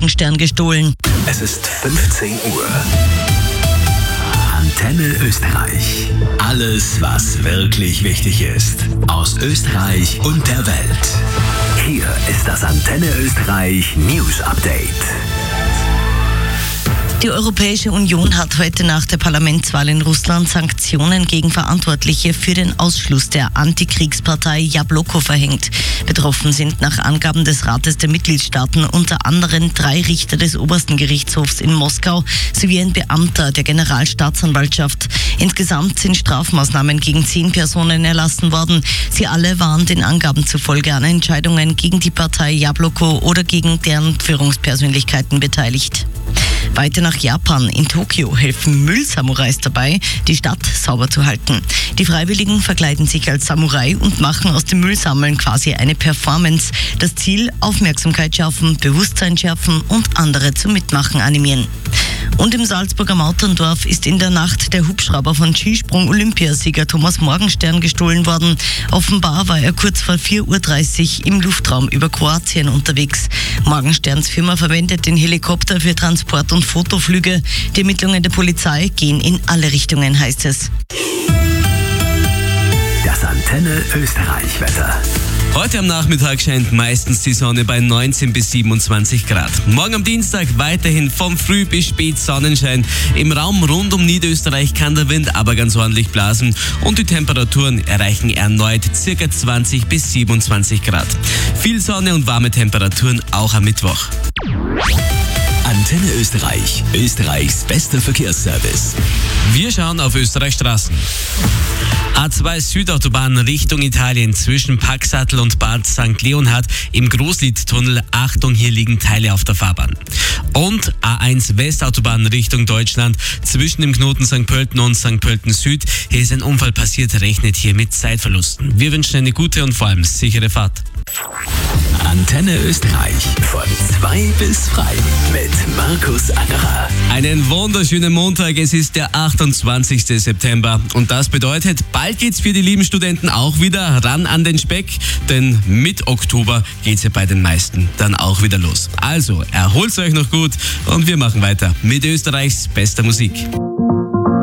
Morgenstern gestohlen. Es ist 15 Uhr. Antenne Österreich. Alles, was wirklich wichtig ist. Aus Österreich und der Welt. Hier ist das Antenne Österreich News Update. Die Europäische Union hat heute nach der Parlamentswahl in Russland Sanktionen gegen Verantwortliche für den Ausschluss der Antikriegspartei Jabloko verhängt. Betroffen sind nach Angaben des Rates der Mitgliedstaaten unter anderem 3 Richter des obersten Gerichtshofs in Moskau sowie ein Beamter der Generalstaatsanwaltschaft. Insgesamt sind Strafmaßnahmen gegen 10 Personen erlassen worden. Sie alle waren den Angaben zufolge an Entscheidungen gegen die Partei Jabloko oder gegen deren Führungspersönlichkeiten beteiligt. Weiter nach Japan. In Tokio helfen Müllsamurais dabei, die Stadt sauber zu halten. Die Freiwilligen verkleiden sich als Samurai und machen aus dem Müllsammeln quasi eine Performance. Das Ziel: Aufmerksamkeit schärfen, Bewusstsein schärfen und andere zum Mitmachen animieren. Und im Salzburger Mauterndorf ist in der Nacht der Hubschrauber von Skisprung-Olympiasieger Thomas Morgenstern gestohlen worden. Offenbar war er kurz vor 4:30 Uhr im Luftraum über Kroatien unterwegs. Morgensterns Firma verwendet den Helikopter für Transport- und Fotoflüge. Die Ermittlungen der Polizei gehen in alle Richtungen, heißt es. Das Antenne Österreich Wetter. Heute am Nachmittag scheint meistens die Sonne bei 19 bis 27 Grad. Morgen am Dienstag weiterhin vom Früh bis spät Sonnenschein. Im Raum rund um Niederösterreich kann der Wind aber ganz ordentlich blasen und die Temperaturen erreichen erneut ca. 20 bis 27 Grad. Viel Sonne und warme Temperaturen auch am Mittwoch. Antenne Österreich, Österreichs bester Verkehrsservice. Wir schauen auf Österreichs Straßen. A2 Südautobahn Richtung Italien zwischen Paxattel und Bad St. Leonhard im Großliedtunnel. Achtung, hier liegen Teile auf der Fahrbahn. Und A1 Westautobahn Richtung Deutschland zwischen dem Knoten St. Pölten und St. Pölten Süd. Hier ist ein Unfall passiert, rechnet hier mit Zeitverlusten. Wir wünschen eine gute und vor allem sichere Fahrt. Antenne Österreich von 2 bis frei mit Markus Angerer. Einen wunderschönen Montag, es ist der 28. September und das bedeutet, bald geht's für die lieben Studenten auch wieder ran an den Speck, denn mit Oktober geht's ja bei den meisten dann auch wieder los. Also, erholt's euch noch gut und wir machen weiter mit Österreichs bester Musik.